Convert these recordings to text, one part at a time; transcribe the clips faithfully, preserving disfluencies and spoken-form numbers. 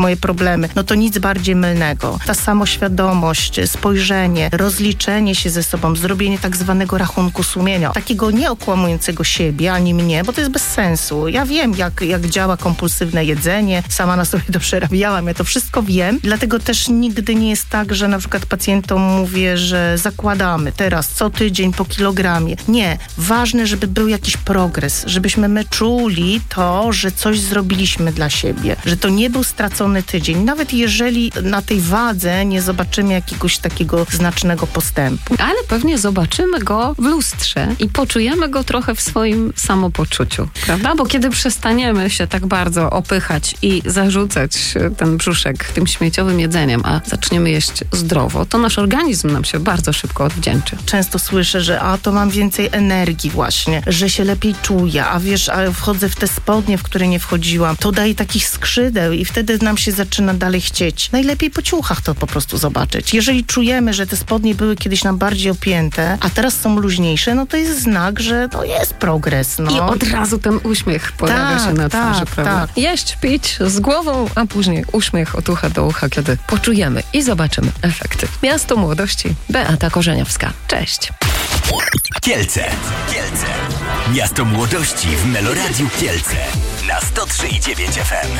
moje problemy, no to nic bardziej mylnego. Ta samoświadomość, spojrzenie, rozliczenie się ze sobą, zrobienie tak zwanego rachunku sumienia, takiego nie okłamującego siebie ani mnie, bo to jest bez sensu. Ja wiem, jak, jak działa kompulsywne jedzenie, sama na sobie to przerabiałam, ja to wszystko wiem, dlatego też nigdy nie jest tak, że na przykład pacjentom mówię, że zakładamy teraz co tydzień po kilogramie. Nie. Ważne, żeby był jakiś progres, żebyśmy my czuli to, że coś zrobiliśmy dla siebie, że to nie był stracony tydzień. Nawet jeżeli na tej wadze nie zobaczymy jakiegoś takiego znacznego postępu. Ale pewnie zobaczymy go w lustrze i poczujemy go trochę w swoim samopoczuciu, prawda? Bo kiedy przestaniemy się tak bardzo opychać i zarzucać ten brzuszek tym śmieciowym jedzeniem, a zaczniemy jeść zdrowo, to nasz organizm nam się bardzo szybko odwdzięczy. Często słyszę, że a to mam więcej energii właśnie, że się lepiej czuję, a wiesz, a wchodzę w te spodnie, w które nie wchodziłam, to daje takich skrzydeł i wtedy nam się zaczyna dalej chcieć. Najlepiej po ciuchach to po prostu zobaczyć. Jeżeli czujemy, że te spodnie były kiedyś nam bardziej opięte, a teraz są luźniejsze, no to jest znak, że to jest progres. No. I od razu ten uśmiech pojawia tak, się na twarzy, tak, prawda? Tak. Jeść, pić z głową, a później uśmiech od ucha do ucha, kiedy poczujemy i zobaczymy efekty. Miasto Młodości, Beata Korzeniowska. Cześć. Kielce. Kielce. Miasto Młodości w Meloradiu Kielce. Na sto trzy i dziewięć F M.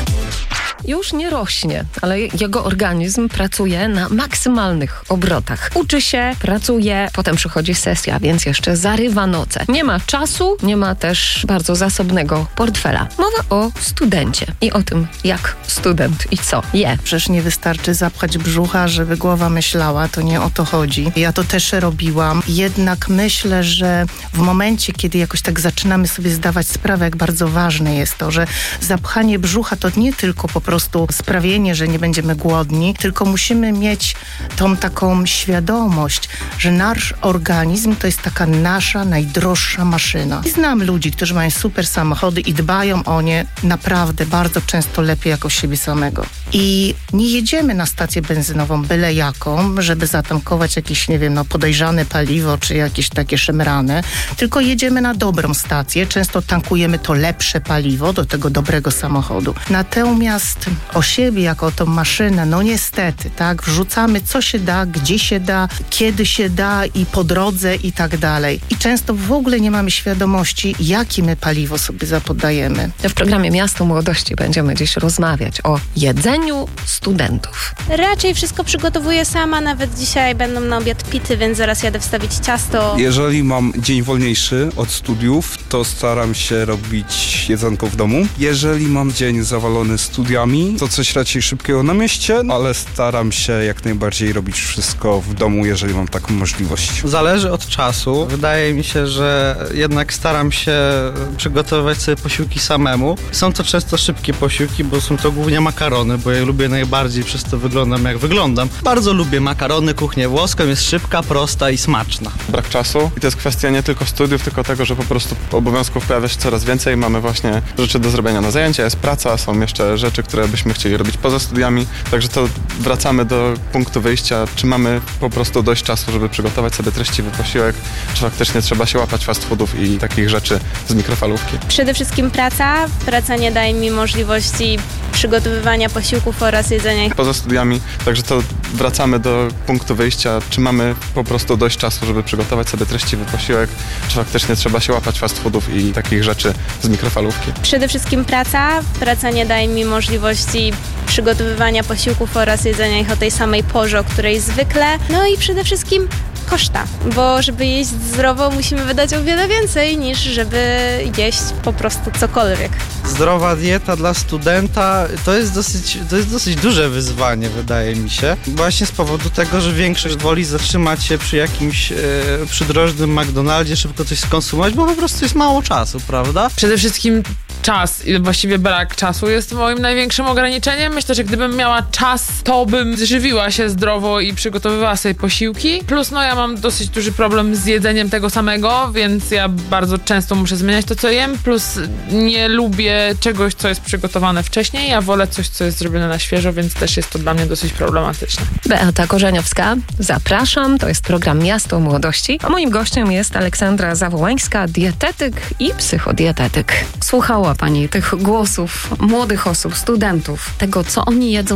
Już nie rośnie, ale jego organizm pracuje na maksymalnych obrotach. Uczy się, pracuje, potem przychodzi sesja, więc jeszcze zarywa noce. Nie ma czasu, nie ma też bardzo zasobnego portfela. Mowa o studencie i o tym, jak student i co je. Przecież nie wystarczy zapchać brzucha, żeby głowa myślała, to nie o to chodzi. Ja to też robiłam. Jednak myślę, że w momencie, kiedy jakoś tak zaczynamy sobie zdawać sprawę, jak bardzo ważne jest to, że zapchanie brzucha to nie tylko po prostu sprawienie, że nie będziemy głodni, tylko musimy mieć tą taką świadomość, że nasz organizm to jest taka nasza najdroższa maszyna. I znam ludzi, którzy mają super samochody i dbają o nie naprawdę bardzo często lepiej jak o siebie samego. I nie jedziemy na stację benzynową byle jaką, żeby zatankować jakieś, nie wiem, no podejrzane paliwo, czy jakieś takie szemrane, tylko jedziemy na dobrą stację. Często tankujemy to lepsze paliwo do tego dobrego samochodu. Natomiast o siebie, jako o tą maszynę, no niestety, tak, wrzucamy co się da, gdzie się da, kiedy się da i po drodze i tak dalej. I często w ogóle nie mamy świadomości, jakie my paliwo sobie zapodajemy. W programie Miasto Młodości będziemy dziś rozmawiać o jedzeniu studentów. Raczej wszystko przygotowuję sama, nawet dzisiaj będą na obiad pity, więc zaraz jadę wstawić ciasto. Jeżeli mam dzień wolniejszy od studiów, to staram się robić jedzonko w domu. Jeżeli mam dzień zawalony studiami, to coś raczej szybkiego na mieście, ale staram się jak najbardziej robić wszystko w domu, jeżeli mam taką możliwość. Zależy od czasu. Wydaje mi się, że jednak staram się przygotowywać sobie posiłki samemu. Są to często szybkie posiłki, bo są to głównie makarony, bo je lubię najbardziej, przez to wyglądam jak wyglądam. Bardzo lubię makarony, kuchnię włoską, jest szybka, prosta i smaczna. Brak czasu i to jest kwestia nie tylko studiów, tylko tego, że po prostu obowiązków pojawia się coraz więcej. Mamy właśnie rzeczy do zrobienia na zajęcia, jest praca, są jeszcze rzeczy, które byśmy chcieli robić poza studiami, także to wracamy do punktu wyjścia, czy mamy po prostu dość czasu, żeby przygotować sobie treściwy posiłek, czy faktycznie trzeba się łapać fast foodów i takich rzeczy z mikrofalówki. Przede wszystkim praca. Praca nie daje mi możliwości przygotowywania posiłków oraz jedzenia ich. Poza studiami, także to wracamy do punktu wyjścia, czy mamy po prostu dość czasu, żeby przygotować sobie treściwy posiłek, czy faktycznie trzeba się łapać fast foodów i takich rzeczy z mikrofalówki. Przede wszystkim praca. Praca nie daje mi możliwości przygotowywania posiłków oraz jedzenia ich o tej samej porze, o której zwykle. No i przede wszystkim koszta, bo żeby jeść zdrowo, musimy wydać o wiele więcej niż żeby jeść po prostu cokolwiek. Zdrowa dieta dla studenta to jest dosyć, to jest dosyć duże wyzwanie, wydaje mi się. Właśnie z powodu tego, że większość woli zatrzymać się przy jakimś e, przydrożnym McDonaldzie, szybko coś skonsumować, bo po prostu jest mało czasu, prawda? Przede wszystkim czas i właściwie brak czasu jest moim największym ograniczeniem. Myślę, że gdybym miała czas, to bym żywiła się zdrowo i przygotowywała sobie posiłki. Plus no ja mam dosyć duży problem z jedzeniem tego samego, więc ja bardzo często muszę zmieniać to, co jem. Plus nie lubię czegoś, co jest przygotowane wcześniej. Ja wolę coś, co jest zrobione na świeżo, więc też jest to dla mnie dosyć problematyczne. Beata Korzeniowska, zapraszam. To jest program Miasto Młodości. A moim gościem jest Aleksandra Zawołańska, dietetyk i psychodietetyk. Słuchała Pani tych głosów młodych osób, studentów, tego, co oni jedzą